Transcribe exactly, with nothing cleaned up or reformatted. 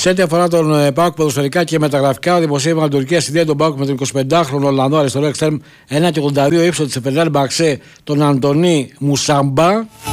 Σε ό,τι αφορά τον ΠΑΟΚ ποδοσφαιρικά και μεταγραφικά, δημοσίευμα Τουρκία συνδέει τον ΠΑΟΚ με τον εικοσιπεντάχρονο Ολλανδό αριστερό εξτρέμ ένα κόμμα ογδόντα δύο ύψο τη Φενέρμπαξε, τον Αντωνί Μουσάμπα.